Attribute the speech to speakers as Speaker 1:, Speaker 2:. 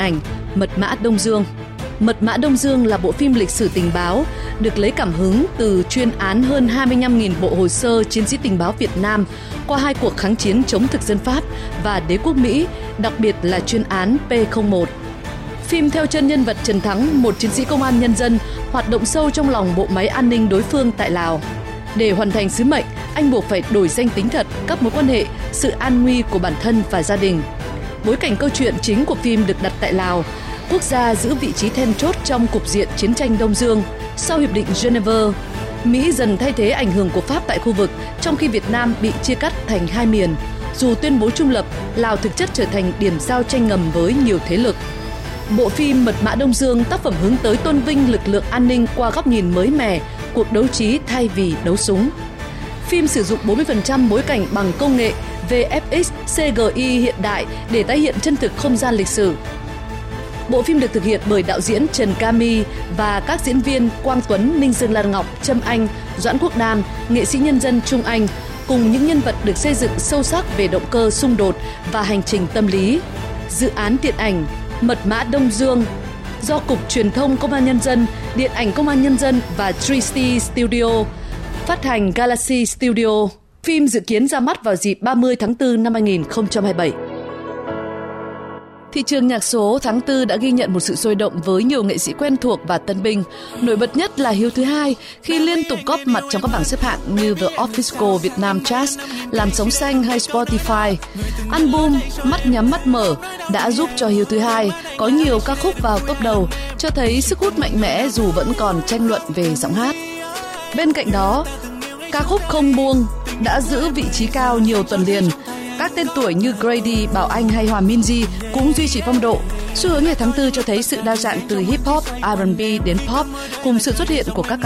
Speaker 1: ảnh Mật mã Đông Dương. Mật mã Đông Dương là bộ phim lịch sử tình báo được lấy cảm hứng từ chuyên án hơn 25.000 bộ hồ sơ chiến sĩ tình báo Việt Nam qua 2 cuộc kháng chiến chống thực dân Pháp và đế quốc Mỹ, đặc biệt là chuyên án P01. Phim theo chân nhân vật Trần Thắng, một chiến sĩ công an nhân dân hoạt động sâu trong lòng bộ máy an ninh đối phương tại Lào. Để hoàn thành sứ mệnh, anh buộc phải đổi danh tính thật, các mối quan hệ, sự an nguy của bản thân và gia đình. Bối cảnh câu chuyện chính của phim được đặt tại Lào, quốc gia giữ vị trí then chốt trong cục diện chiến tranh Đông Dương. Sau Hiệp định Geneva, Mỹ dần thay thế ảnh hưởng của Pháp tại khu vực, trong khi Việt Nam bị chia cắt thành hai miền. Dù tuyên bố trung lập, Lào thực chất trở thành điểm giao tranh ngầm với nhiều thế lực. Bộ phim Mật mã Đông Dương tác phẩm hướng tới tôn vinh lực lượng an ninh qua góc nhìn mới mẻ, cuộc đấu trí thay vì đấu súng. Phim sử dụng 40% bối cảnh bằng công nghệ VFX CGI hiện đại để tái hiện chân thực không gian lịch sử. Bộ phim được thực hiện bởi đạo diễn Trần Cami và các diễn viên Quang Tuấn, Ninh Dương Lan Ngọc, Trâm Anh, Doãn Quốc Nam, nghệ sĩ nhân dân Trung Anh, cùng những nhân vật được xây dựng sâu sắc về động cơ xung đột và hành trình tâm lý. Dự án điện ảnh Mật mã Đông Dương do Cục Truyền thông Công an Nhân dân, Điện ảnh Công an Nhân dân và 3C Studio, phát hành Galaxy Studio. Phim dự kiến ra mắt vào dịp 30 tháng 4 năm 2027. Thị trường nhạc số tháng 4 đã ghi nhận một sự sôi động với nhiều nghệ sĩ quen thuộc và tân binh. Nổi bật nhất là Hiếu thứ hai khi liên tục góp mặt trong các bảng xếp hạng như The Official Việt Nam Charts, Làn sóng xanh hay Spotify. Album Mắt nhắm mắt mở đã giúp cho Hiếu thứ hai có nhiều ca khúc vào top đầu, cho thấy sức hút mạnh mẽ dù vẫn còn tranh luận về giọng hát. Bên cạnh đó, ca khúc Không buông đã giữ vị trí cao nhiều tuần liền. Các tên tuổi như Grady, Bảo Anh hay Hòa Minzy cũng duy trì phong độ. Xu hướng ngày tháng 4 cho thấy sự đa dạng từ hip hop, R&B đến pop cùng sự xuất hiện của các